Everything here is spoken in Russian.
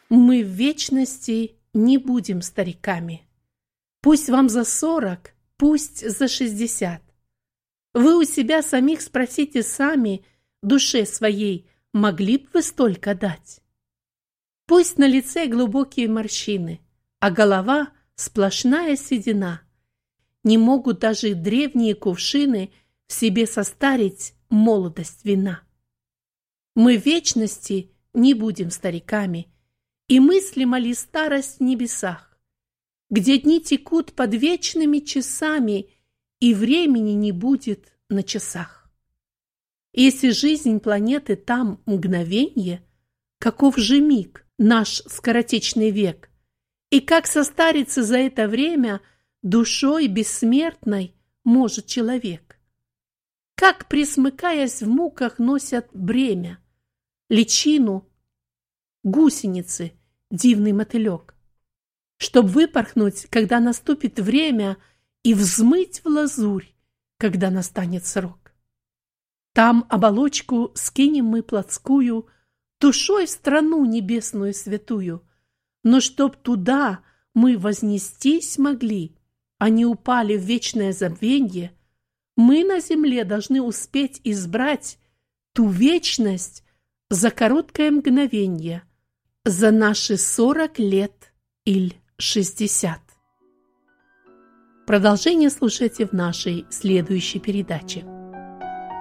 Мы в вечности не будем стариками. Пусть вам за 40, пусть за 60. Вы у себя самих спросите сами, душе своей, могли бы вы столько дать? Пусть на лице глубокие морщины, а голова сплошная седина. Не могут даже древние кувшины в себе состарить молодость вина. Мы в вечности не будем стариками, и мыслима ли старость в небесах, где дни текут под вечными часами, и времени не будет на часах. Если жизнь планеты там мгновенье, каков же миг наш скоротечный век, и как состариться за это время душой бессмертной может человек? Как, пресмыкаясь в муках, носят бремя, личину гусеницы, дивный мотылек, чтоб выпорхнуть, когда наступит время, и взмыть в лазурь, когда настанет срок. Там оболочку скинем мы плотскую, душой в страну небесную святую, но чтоб туда мы вознестись могли, а не упали в вечное забвенье, мы на земле должны успеть избрать ту вечность за короткое мгновенье, за наши 40 лет или 60. Продолжение слушайте в нашей следующей передаче.